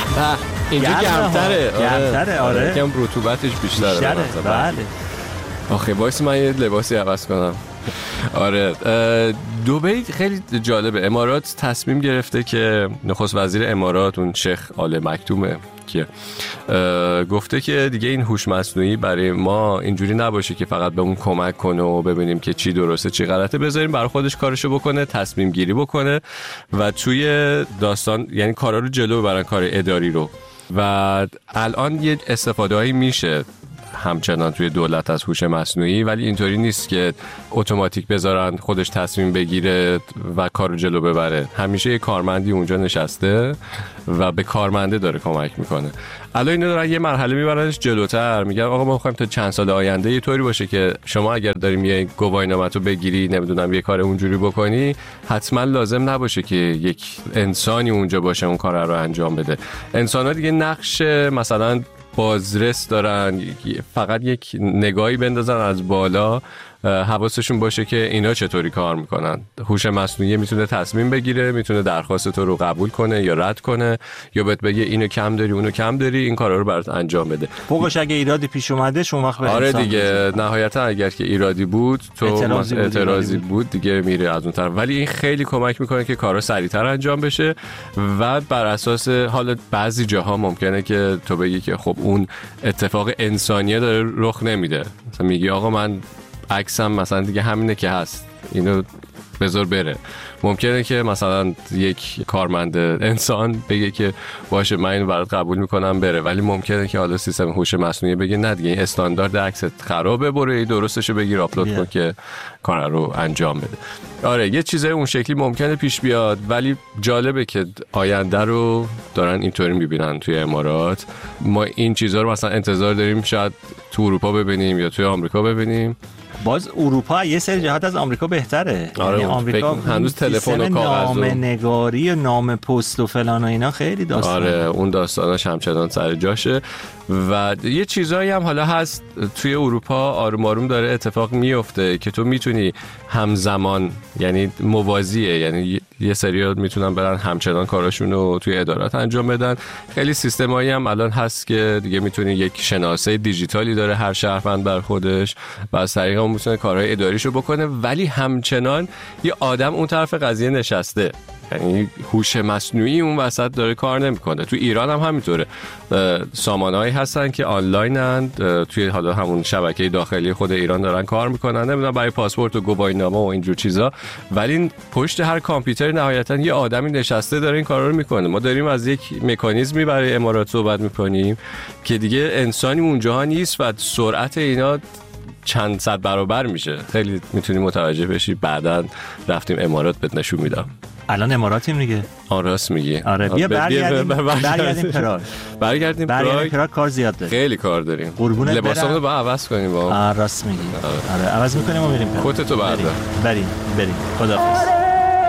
اینجا گرم‌تره. آره. یکم رطوبتش بیشتره. بله. آخه وایس من یه لباسی عوض کنم. آره دبی خیلی جالبه. امارات تصمیم گرفته که نخست وزیر امارات اون شیخ آل مکتومه که گفته که دیگه این هوش مصنوعی برای ما اینجوری نباشه که فقط به اون کمک کنه و ببینیم که چی درسته چی غلطه، بذاریم برای خودش کارشو بکنه، تصمیم گیری بکنه و توی داستان یعنی کارا رو جلو ببرن، کار اداری رو. و الان یه استفاده‌ای میشه همچنان توی دولت از هوش مصنوعی، ولی اینطوری نیست که اتوماتیک بذارن خودش تصمیم بگیره و کارو جلو ببره. همیشه یه کارمندی اونجا نشسته و به کارمنده داره کمک میکنه. الان اینا دارن یه مرحله میبرنش جلوتر، میگن آقا ما میخوایم تا چند سال آینده یه طوری باشه که شما اگر داریم یه گواهینامه‌تو بگیری، نمیدونم یه کار اونجوری بکنی، حتما لازم نباشه که یک انسانی اونجا باشه اون کار رو انجام بده. انسان‌ها دیگه نقش مثلا بازرس دارن، فقط یک نگاهی بندازن از بالا، حواسشون باشه که اینا چطوری کار میکنن. هوش مصنوعی میتونه تصمیم بگیره، میتونه درخواست تو رو قبول کنه یا رد کنه، یا بهت بگه اینو کم داری اونو کم داری، این کارا رو برات انجام بده. فوقش اگه ایرادی پیش اومده شون وقت به آره دیگه نهایتا اگر که ایرادی بود تو اعتراضی بود دیگه میره از اون طرف. ولی این خیلی کمک میکنه که کارا سریعتر انجام بشه و بر اساس حالا بعضی جاها ممکنه که تو بگی که خب اون اتفاق انسانیه داره رخ نمیده، مثلا میگی آقا من عکسم مثلا دیگه همینه که هست، اینو بذار بره. ممکنه که مثلا یک کارمند انسان بگه که باشه من اینو برات قبول میکنم بره، ولی ممکنه که حالا سیستم هوش مصنوعی بگه نه دیگه این استاندارد عکست خرابه، برو درستشو بگیر آپلود کن که کار رو انجام بده. آره یه چیزای اون شکلی ممکنه پیش بیاد، ولی جالبه که آینده رو دارن اینطوری میبینن توی امارات. ما این چیزا رو مثلا انتظار داریم شاید تو اروپا ببینیم یا توی آمریکا ببینیم. باز اروپا یه سری جهات از آمریکا بهتره. آره یعنی آمریکا هنوز تلفن و کاغذ و نامه‌نگاری و نام پست و فلان و اینا خیلی داستان. آره اون داستاناش همچنان سر جاشه و یه چیزایی هم حالا هست توی اروپا آروم آروم داره اتفاق میفته که تو میتونی همزمان، یعنی موازیه، یعنی یه سری‌ها میتونن برن همچنان کاراشون رو توی ادارات انجام بدن. خیلی سیستمایی هم الان هست که دیگه میتونی یک شناسه دیجیتالی داره هر شهروند بر خودش و از طریق اون میتونه کارهای اداریشو بکنه، ولی همچنان یه آدم اون طرف قضیه نشسته، یعنی هوش مصنوعی اون وسط داره کار نمیکنه. تو ایران هم همینطوره، سامانهایی هستن که آنلاینند توی حالا همون شبکه داخلی خود ایران دارن کار میکنن، نمیدونم برای پاسپورت و گواهینامه و اینجور چیزا، ولی پشت هر کامپیوتر نهایتا یه آدمی نشسته داره این کارا رو میکنه. ما داریم از یک مکانیزمی برای امارات صحبت میکنیم که دیگه انسانی اونجاها نیست و سرعت اینا چند صد برابر میشه. خیلی میتونی متوجه بشی. بعداً رفتیم امارات بهت نشون میدم. الان اماراتیم دیگه. راست میگی. آره بیا برگردیم پراگ. برگردیم پراگ کار زیاد داریم. خیلی کار داریم. لباسامون رو با عوض کنیم با. راست میگی. آره عوض میکنیم و میریم. کتتو بردار. بریم. خداحافظ.